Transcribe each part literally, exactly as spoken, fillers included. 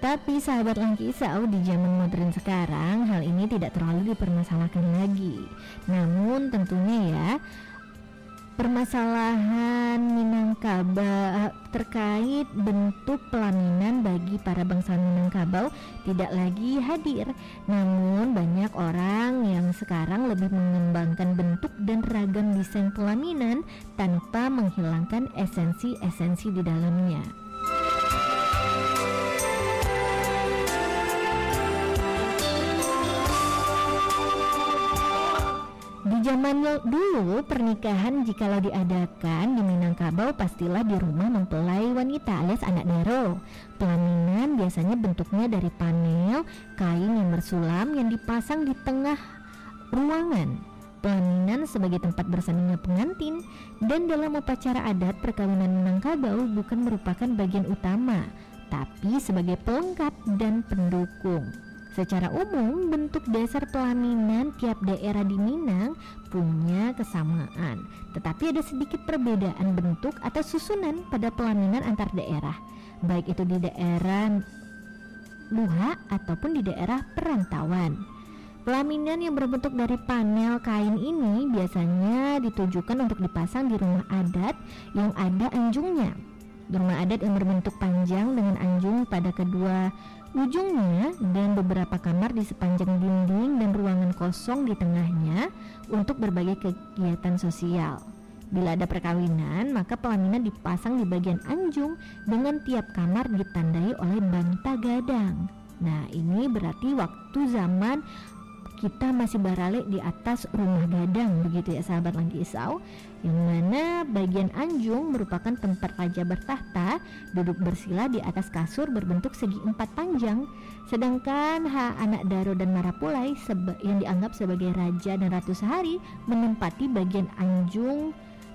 Tetapi sahabat Langkisau, di zaman modern sekarang hal ini tidak terlalu dipermasalahkan lagi. Namun tentunya ya, permasalahan Minangkabau terkait bentuk pelaminan bagi para bangsawan Minangkabau tidak lagi hadir. Namun banyak orang yang sekarang lebih mengembangkan bentuk dan ragam desain pelaminan tanpa menghilangkan esensi-esensi di dalamnya. Di zaman dulu, pernikahan jikalau diadakan di Minangkabau pastilah di rumah mempelai wanita alias anak daro. Pelaminan biasanya bentuknya dari panel kain yang bersulam yang dipasang di tengah ruangan. Pelaminan sebagai tempat bersandingnya pengantin, dan dalam upacara adat perkawinan Minangkabau bukan merupakan bagian utama, tapi sebagai pelengkap dan pendukung. Secara umum, bentuk dasar pelaminan tiap daerah di Minang punya kesamaan, tetapi ada sedikit perbedaan bentuk atau susunan pada pelaminan antar daerah, baik itu di daerah luha ataupun di daerah perantauan. Pelaminan yang berbentuk dari panel kain ini biasanya ditujukan untuk dipasang di rumah adat yang ada anjungnya. Rumah adat yang berbentuk panjang dengan anjung pada kedua ujungnya dan beberapa kamar di sepanjang dinding dan ruangan kosong di tengahnya untuk berbagai kegiatan sosial. Bila ada perkawinan, maka pelaminan dipasang di bagian anjung dengan tiap kamar ditandai oleh banta gadang. Nah, ini berarti waktu zaman kita masih barale di atas rumah gadang, begitu ya sahabat Langkisau, yang mana bagian anjung merupakan tempat raja bertahta duduk bersila di atas kasur berbentuk segi empat panjang, sedangkan ha anak daro dan marapulai seba- yang dianggap sebagai raja dan ratu sehari menempati bagian anjung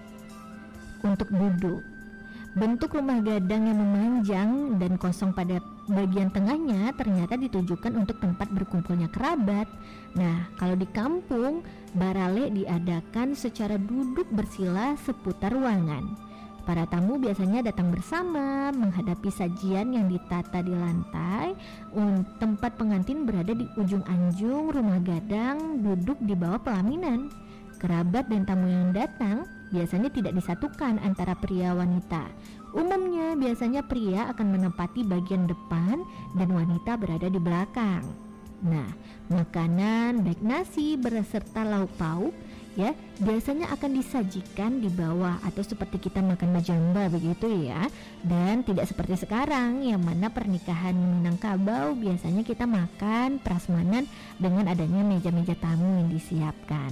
untuk duduk. Bentuk rumah gadang yang memanjang dan kosong pada bagian tengahnya ternyata ditujukan untuk tempat berkumpulnya kerabat. Nah, kalau di kampung, barale diadakan secara duduk bersila seputar ruangan. Para tamu biasanya datang bersama, menghadapi sajian yang ditata di lantai. Tempat pengantin berada di ujung anjung rumah gadang, duduk di bawah pelaminan. Kerabat dan tamu yang datang biasanya tidak disatukan antara pria wanita. Umumnya biasanya pria akan menempati bagian depan dan wanita berada di belakang. Nah, makanan baik nasi beserta lauk pauk ya biasanya akan disajikan di bawah atau seperti kita makan majamba begitu ya. Dan tidak seperti sekarang yang mana pernikahan Minangkabau biasanya kita makan prasmanan dengan adanya meja-meja tamu yang disiapkan.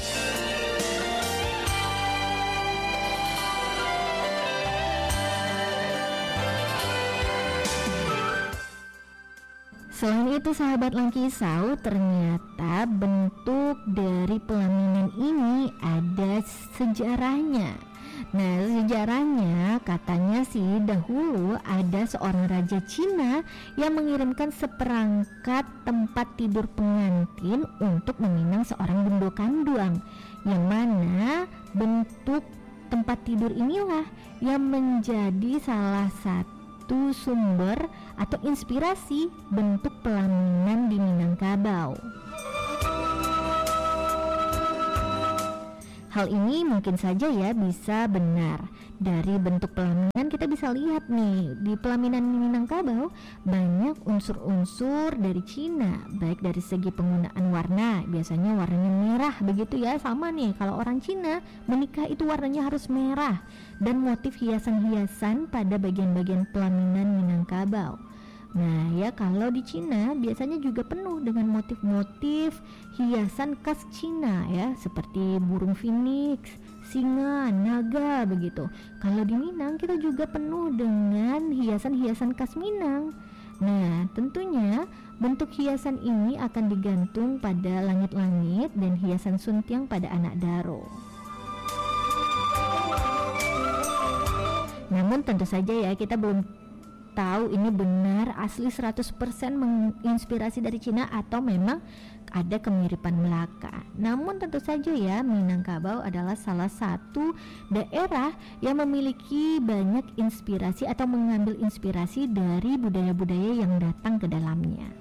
Selain itu sahabat Langkisau, ternyata bentuk dari pelaminan ini ada sejarahnya. Nah, sejarahnya katanya sih dahulu ada seorang raja Cina yang mengirimkan seperangkat tempat tidur pengantin untuk meminang seorang bendo kanduang, yang mana bentuk tempat tidur inilah yang menjadi salah satu sumber atau inspirasi bentuk pelaminan di Minangkabau. Hal ini mungkin saja ya bisa benar. Dari bentuk pelaminan kita bisa lihat nih, di pelaminan Minangkabau banyak unsur-unsur dari Cina, baik dari segi penggunaan warna, biasanya warnanya merah begitu ya, sama nih kalau orang Cina menikah itu warnanya harus merah, dan motif hiasan-hiasan pada bagian-bagian pelaminan Minangkabau. Nah ya, kalau di Cina biasanya juga penuh dengan motif-motif hiasan khas Cina ya, seperti burung phoenix, singa, naga begitu. Kalau di Minang kita juga penuh dengan hiasan-hiasan khas Minang. Nah tentunya bentuk hiasan ini akan digantung pada langit-langit dan hiasan suntiang pada anak daro. Namun tentu saja ya kita belum tahu ini benar asli seratus persen menginspirasi dari Cina atau memang ada kemiripan Melaka. Namun tentu saja ya, Minangkabau adalah salah satu daerah yang memiliki banyak inspirasi atau mengambil inspirasi dari budaya-budaya yang datang ke dalamnya.